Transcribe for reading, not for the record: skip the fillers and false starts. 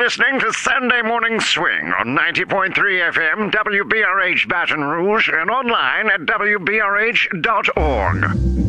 listening to Sunday Morning Swing on 90.3 FM, WBRH Baton Rouge, and online at WBRH.org.